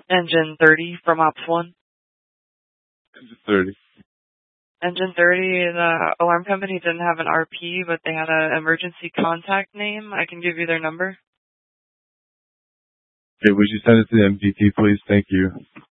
Engine 30 from Ops 1. Engine 30. Engine 30, the alarm company didn't have an RP, but they had an emergency contact name. I can give you their number. Okay, would you send it to the MDT, please? Thank you.